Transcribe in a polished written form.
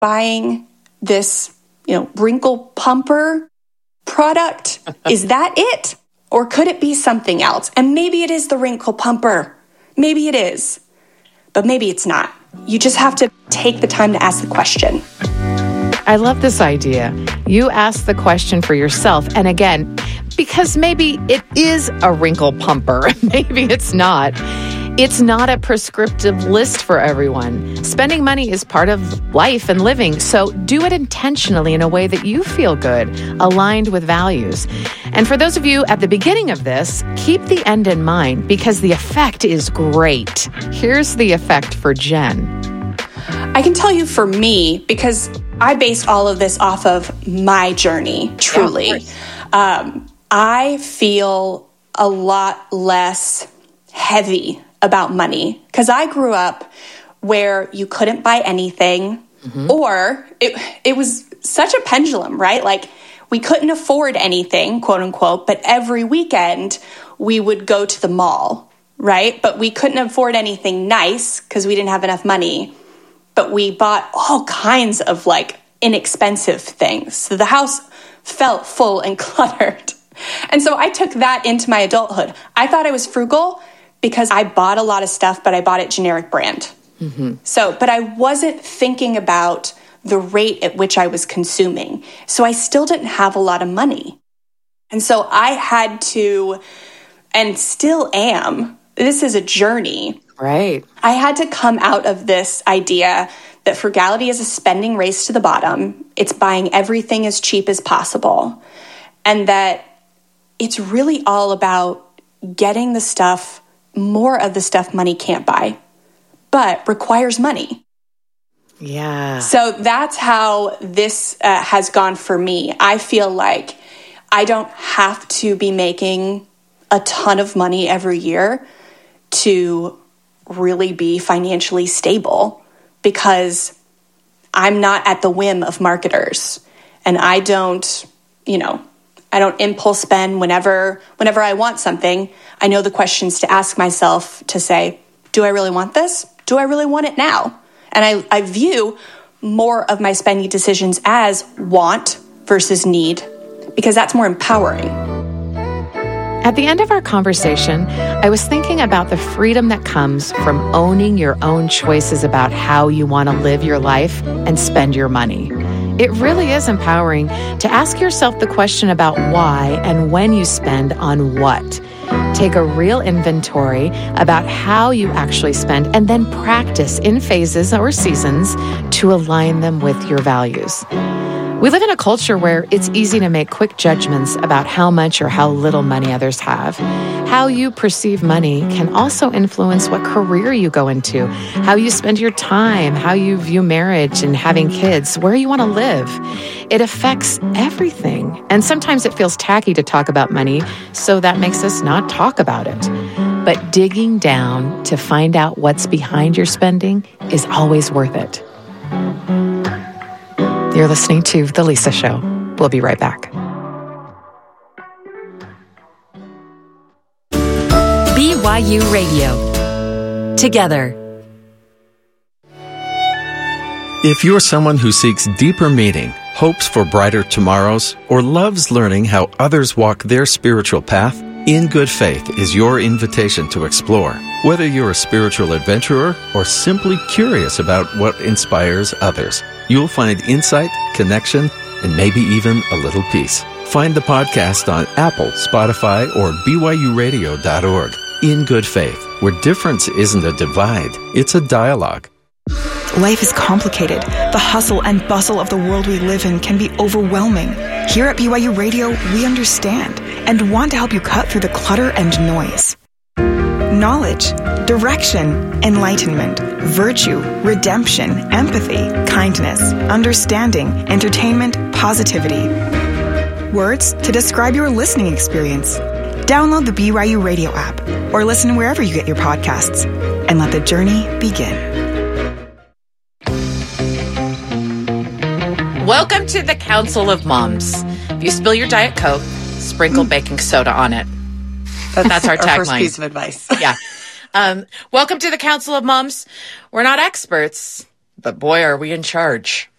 buying this, wrinkle pumper product? Is that it? Or could it be something else? And maybe it is the wrinkle pumper. Maybe it is. But maybe it's not. You just have to take the time to ask the question. I love this idea. You ask the question for yourself. And again, because maybe it is a wrinkle pumper. Maybe it's not. It's not a prescriptive list for everyone. Spending money is part of life and living, so do it intentionally in a way that you feel good, aligned with values. And for those of you at the beginning of this, keep the end in mind because the effect is great. Here's the effect for Jen. I can tell you for me, because I based all of this off of my journey, truly. I feel a lot less heavy about money because I grew up where you couldn't buy anything or it was such a pendulum, right? Like we couldn't afford anything, quote unquote, but every weekend we would go to the mall, right? But we couldn't afford anything nice because we didn't have enough money, but we bought all kinds of like inexpensive things. So the house felt full and cluttered. And so I took that into my adulthood. I thought I was frugal because I bought a lot of stuff, but I bought it generic brand. But I wasn't thinking about the rate at which I was consuming. So I still didn't have a lot of money. And so I had to, and still am, this is a journey. Right. I had to come out of this idea that frugality is a spending race to the bottom. It's buying everything as cheap as possible. And that it's really all about getting the stuff, more of the stuff money can't buy, but requires money. Yeah. So that's how this has gone for me. I feel like I don't have to be making a ton of money every year to really be financially stable because I'm not at the whim of marketers. And I don't impulse spend whenever I want something. I know the questions to ask myself to say, do I really want this? Do I really want it now? And I view more of my spending decisions as want versus need because that's more empowering. At the end of our conversation, I was thinking about the freedom that comes from owning your own choices about how you want to live your life and spend your money. It really is empowering to ask yourself the question about why and when you spend on what. Take a real inventory about how you actually spend and then practice in phases or seasons to align them with your values. We live in a culture where it's easy to make quick judgments about how much or how little money others have. How you perceive money can also influence what career you go into, how you spend your time, how you view marriage and having kids, where you want to live. It affects everything. And sometimes it feels tacky to talk about money, so that makes us not talk about it. But digging down to find out what's behind your spending is always worth it. You're listening to The Lisa Show. We'll be right back. BYU Radio. Together. If you're someone who seeks deeper meaning, hopes for brighter tomorrows, or loves learning how others walk their spiritual path, In Good Faith is your invitation to explore. Whether you're a spiritual adventurer or simply curious about what inspires others, you'll find insight, connection, and maybe even a little peace. Find the podcast on Apple, Spotify, or BYURadio.org. In Good Faith, where difference isn't a divide, it's a dialogue. Life is complicated. The hustle and bustle of the world we live in can be overwhelming. Here at BYU Radio, we understand and want to help you cut through the clutter and noise. Knowledge, direction, enlightenment, virtue, redemption, empathy, kindness, understanding, entertainment, positivity. Words to describe your listening experience. Download the BYU Radio app or listen wherever you get your podcasts and let the journey begin. Welcome to the Council of Moms. If you spill your Diet Coke, sprinkle baking soda on it. That's our tagline. First piece of advice. Yeah. Welcome to the Council of Moms. We're not experts, but boy, are we in charge.